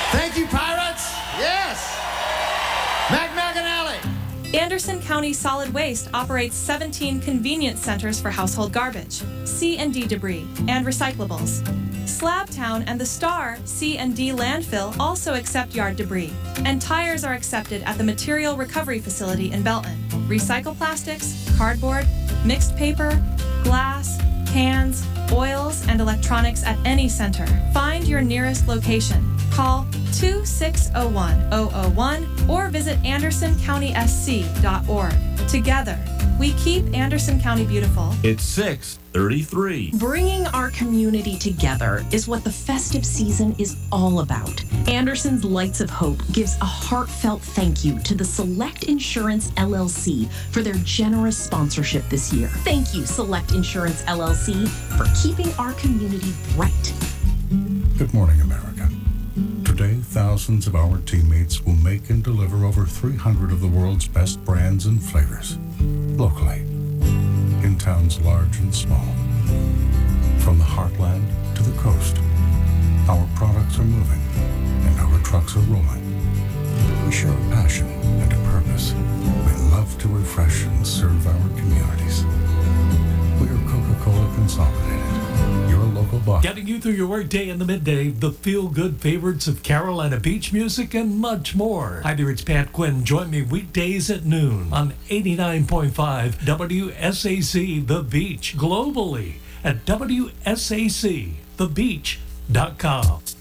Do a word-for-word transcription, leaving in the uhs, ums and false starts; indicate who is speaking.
Speaker 1: Thank you, Pirates. Yes. Mac Maganelli.
Speaker 2: Anderson County Solid Waste operates seventeen convenience centers for household garbage, C and D debris, and recyclables. Slabtown and the Star C and D landfill also accept yard debris, and tires are accepted at the Material Recovery Facility in Belton. Recycle plastics, cardboard, mixed paper, glass, cans, oils, and electronics at any center. Find your nearest location. Call two six zero one zero zero one or visit anderson county s c dot org. Together, we keep Anderson County beautiful.
Speaker 3: It's six thirty-three.
Speaker 4: Bringing our community together is what the festive season is all about. Anderson's Lights of Hope gives a heartfelt thank you to the Select Insurance L L C for their generous sponsorship this year. Thank you, Select Insurance L L C, for keeping our community bright.
Speaker 5: Good morning, America. Today, thousands of our teammates will make and deliver over three hundred of the world's best brands and flavors, locally, in towns large and small. From the heartland to the coast, our products are moving and our trucks are rolling. We share a passion and a purpose. We love to refresh and serve our communities. We are Coca-Cola Consolidated, your local bar.
Speaker 6: Getting you through your workday in the midday, the feel-good favorites of Carolina beach music, and much more. Hi there, it's Pat Quinn. Join me weekdays at noon on eighty-nine point five W S A C The Beach, globally at W S A C the beach dot com.